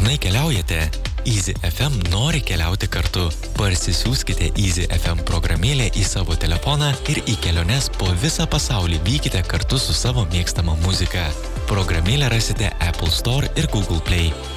dažnai keliaujate? Easy FM nori keliauti kartu. Parsisiųskite Easy FM programėlę į savo telefoną ir į keliones po visą pasaulį vykite kartu su savo mėgstama muzika. Programėlę rasite Apple Store ir Google Play.